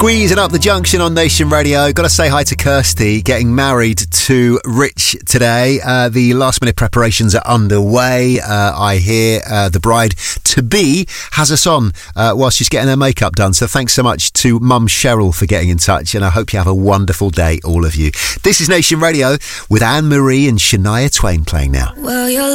Squeezing up the junction on Nation Radio. Got to say hi to Kirsty, getting married to Rich today. The last minute preparations are underway. I hear the bride-to-be has us on while she's getting her makeup done. So thanks so much to Mum Cheryl for getting in touch, and I hope you have a wonderful day, all of you. This is Nation Radio with Anne Marie and Shania Twain playing now. Well, you're